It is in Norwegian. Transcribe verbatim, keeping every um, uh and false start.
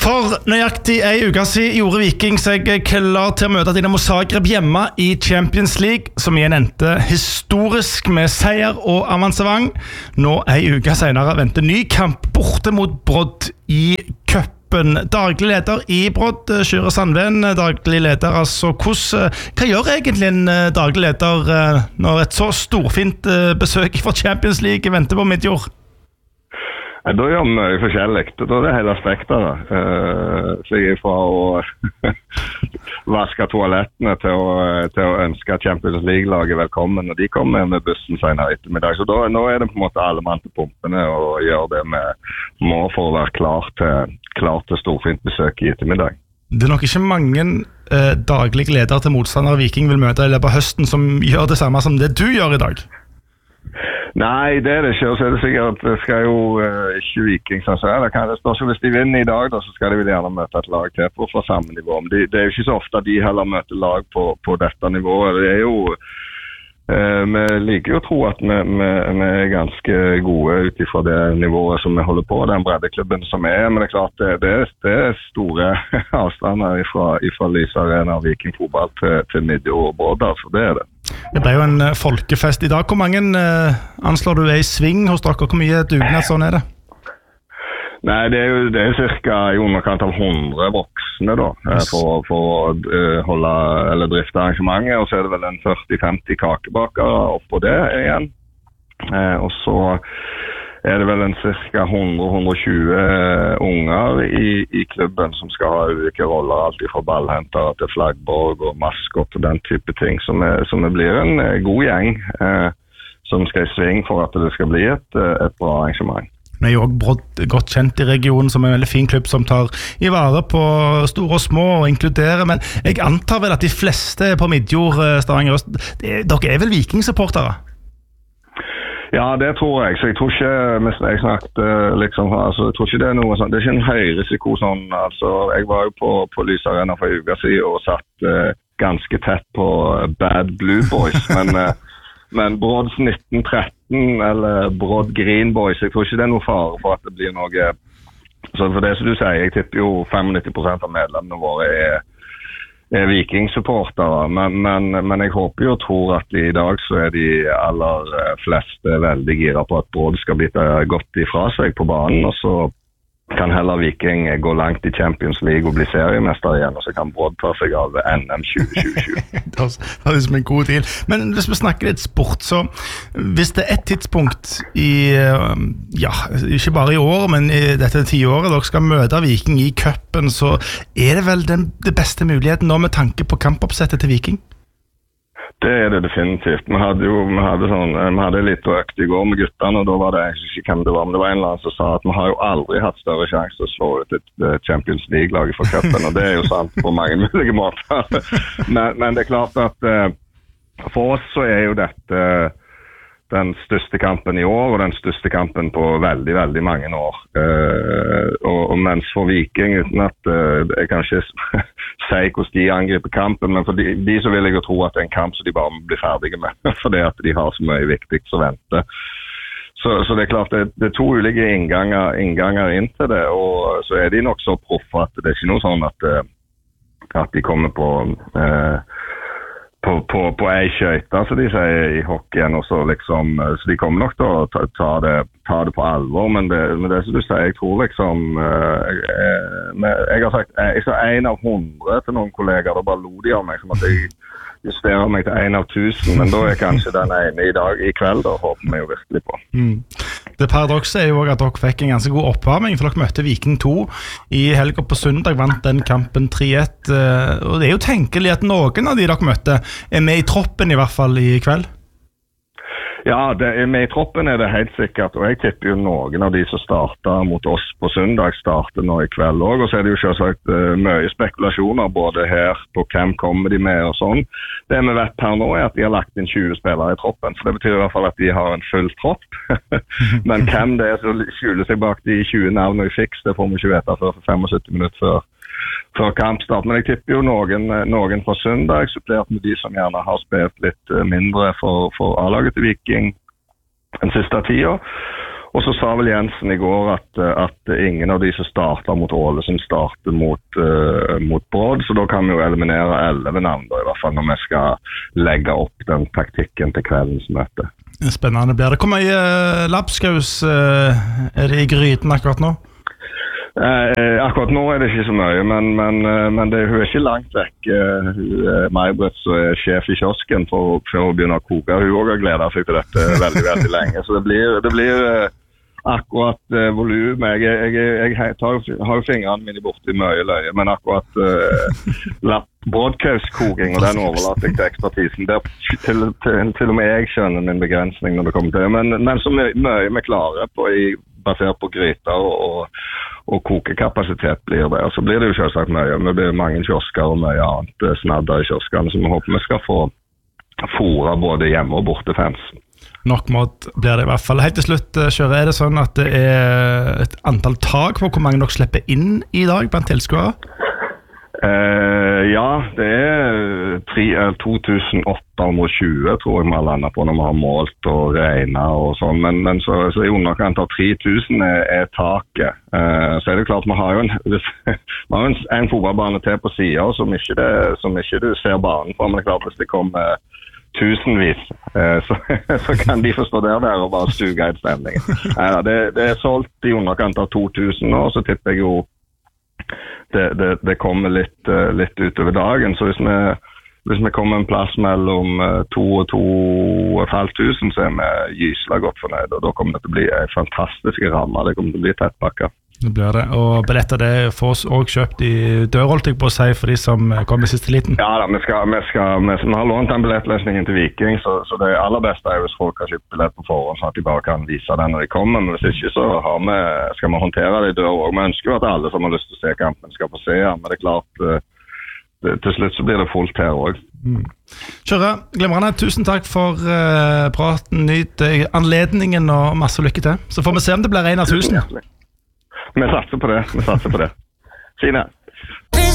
For nøyaktig en uke siden gjorde Viking seg klar til å møte Dinamo Zagreb hjemme i Champions League, som igjen endte historisk med seier og avansement. Nå en uke senere venter ny kamp borte mot Brodd i cupen. Daglig leder i Brodd, Kyrre Sandven, daglig leder, altså hvordan, hva gjør egentlig en daglig leder når et så storfint besøk fra Champions League venter på midtjord? Da gjør vi mye forskjellig. Da er det hele spekteret. Uh, så jeg fra å vaske toalettene til å, til å ønske Champions League-laget velkommen, og de kommer med bussen senere ettermiddag. Så da, nå er det på en måte alle mann til pumpene og gjør det vi må for å være klar til, klar til storfint besøk i ettermiddag. Det er nok ikke mange uh, daglige ledere til motstandere Viking vil møte i løpet av høsten som gjør det samme som det du gjør i dag. Nei, det er det ikke, og så er det sikkert at det skal jo uh, ikke Viking, så det kan det stå så hvis de vinner i dag, da, så skal de vel gjerne møte et lag til på fra samme nivå, men de, det er jo ikke så ofte de heller møter lag på, på dette nivået. Det er jo, uh, vi liker jo å tro at vi, vi, vi er ganske gode utifra det nivået som vi holder på, den breddeklubben som er, men det er klart det, det, er, det er store avstander ifra, ifra Lyse Arena og Viking fotball til, til Midtjord og Brodd, altså det er det. Det ble jo en uh, folkefest i dag. Hvor mange uh, anslår du er i sving hos dere? Hvor mye dugnad sånn er det? Nei, det er jo det er cirka i underkant av hundre voksne da, yes. for, for å uh, holde eller drifte arrangementet, og så er det vel en førti til femti kakebakere oppå det igjen. Uh, og så er det vel en cirka hundre til hundre og tjue unger i, i klubben som skal ha ulike roller, alt fra ballhenter til flaggborg og maskot og den type ting, som, er, som det blir en god gjeng eh, som skal i sving for at det skal bli et, et bra arrangement. Nå er jo også Brodd godt kjent i regionen som en veldig fin klubb som tar i vare på store og små og inkluderer, men jeg antar vel at de fleste på Midtjord, Stavanger Øst, det, dere er vel Viking-supportere? Ja, det tror jeg. Så jeg tror ikke, jeg snakket liksom, altså, jeg tror ikke det er noe sånn, det er ikke en høy risiko sånn, altså, jeg var jo på, på Lyse Arena for en uke siden og satt uh, ganske tett på Bad Blue Boys, men, uh, men Brodds nitten tretten eller Brodd Green Boys, jeg tror ikke det er noe fare for at det blir noe, så for det som du sier, jeg tipper jo nittini prosent av medlemmene våre er er Viking-supportere, men, men, men jeg håper jo og tror at i dag så er de aller fleste veldig gira på at Brodd skal bli godt ifra seg på banen, og så kan heller Viking gå langt i Champions League og bli seriemester igjen, og så kan Brodd ta seg av N M tjue tjue. Det er liksom en god deal. Men hvis vi snakker litt sport, så hvis det er et tidspunkt i, ja, ikke bare i år, men i dette tiåret dere skal møte Viking i cupen, så er det vel den, det beste muligheten nå med tanke på kampoppsettet til Viking? Det er det definitivt. Vi hadde jo vi hadde sånn, vi hadde litt økt i går med guttene, og da var det, jeg ikke hvem det var, men det var en eller annen som sa at vi har jo aldri hatt større sjanse til å slå ut et Champions League-laget for cupen, og det er jo sant på mange mulige måter. Men, men det er klart at uh, for oss så er jo dette uh, den største kampen i år, og den største kampen på veldig, veldig mange år. Uh, og, og mens for Viking, uten at uh, jeg kan ikke si hvordan de angriper kampen, men for de, de så vil jeg jo tro at det er en kamp som de bare blir ferdige med, fordi at de har så mye viktig som venter. Så, så det er klart, det, det er to ulike innganger, innganger inn til det, og så er de nok så proffe at det er ikke noe sånn at, at de kommer på... Uh, på, på, på ei skøyte, så de sier i hockeyen, og så liksom, så de kommer nok til å ta, ta, det, ta det på alvor, men det, men det som du sier, jeg tror liksom, jeg, jeg, jeg har sagt, jeg sa en av hundre til noen kolleger, da bare lo de av meg, som at jeg justerer meg til en av tusen, men da er kanskje den ene i dag, i kveld, da håper vi jo virkelig på. Mm. Det paradokset er jo også at dere fikk en ganske god oppvarming, for dere møtte Viking to i helga på søndag, vant den kampen tre ett, og det er jo tenkelig at noen av de dere møtte er med i troppen i hvert fall i kveld. Ja, det er med i troppen er det helt sikkert, og jeg tipper jo noen av de som starter mot oss på søndag starter nå i kveld også, og så er det jo selvsagt uh, mye spekulasjoner både her på hvem kommer de med og sånn. Det vi vet per nå er at de har lagt inn tjue spillere i troppen, så det betyr i hvert fall at de har en full tropp. Men hvem det er som skjuler seg bak de tjue navnene i fiks, det får vi ikke vite før for syttifem minutter før. For kampstart, men jeg tipper jo noen, noen fra søndag, supplert med de som gjerne har spilt litt mindre for, for A-laget til Viking den siste tida. Og så sa vel Jensen i går at, at ingen av de som starter mot Ålesund starter mot, uh, mot Brodd, så da kan vi jo eliminere elleve navn, da, i hvert fall når vi skal legge opp den taktikken til kveldens møte. Spennende blir det. Hvor mye uh, lapskaus uh, er det i gryten akkurat nå? Eh, akkurat nå er det ikke så mye, men, men, men det, hun er ikke langt vekk. Uh, May-Britt som er sjef i kiosken for, for å begynne å koke. Hun også har gledet seg til dette veldig, veldig lenge. Så det blir, det blir uh, akkurat uh, volum. Jeg, jeg, jeg, jeg tar, har jo fingrene mine borti mye løye, men akkurat uh, broadcast-koking, og den overlater jeg til ekspertisen. Der, til, til, til og med jeg skjønner min begrensning når det kommer til det. Men, men så mye, mye vi klarer på i basert på gryter og, og kokekapasitet blir det. Og så blir det jo selvsagt mye. Det blir mange kiosker og mye annet snadder i kioskene som vi håper vi skal få fôre både hjemme og borte fans. Nok mat blir det i hvert fall. Helt til slutt, Kjøre, er det sånn at det er et antall tak på hvor mange dere slipper inn i dag blant tilskuere? Uh, ja, det er to tusen åtte hundre og tjue tror jeg vi har landet på når vi har målt og regnet og sånn, men, men så, så i underkant av tre tusen er, er taket. Uh, så er det klart, vi har jo en, vi har en, en fotballbane til på siden som ikke, det, som ikke du ser banen på, men det er klart hvis det kommer tusenvis, uh, så, så kan de forstå der der og bare stuge et stemning. Uh, det, det er solgt i underkant av to tusen nå, så tipper jeg jo Det, det, det kommer litt, uh, litt utover dagen, så hvis vi, hvis vi kommer en plass mellom uh, to og to og et halvt tusen, så er vi gyselig godt fornøyd, og da kommer det til å bli en fantastisk ramme, det kommer til å bli tettpakket. Det blir det, og billetter det får oss også kjøpt i dør, holdt jeg på å si, for de som kommer i siste liten. Ja da, vi, skal, vi, skal, vi, vi har lånt den billettløsningen til Viking, så, så det aller beste er hvis folk har kjøpt billett på forhånd, så at de bare kan vise den når de kommer, men hvis ikke så har vi, skal vi håndtere det i dør også. Vi ønsker jo at alle som har lyst til å se kampen skal få se den, men det er klart, det, til slutt så blir det fullt her også. Mm. Kjøre, glemrende, tusen takk for uh, praten, nyt anledningen og masse lykke til. Så får vi se om det blir en av tusen. Vi satser på det, vi satser på det. Fine.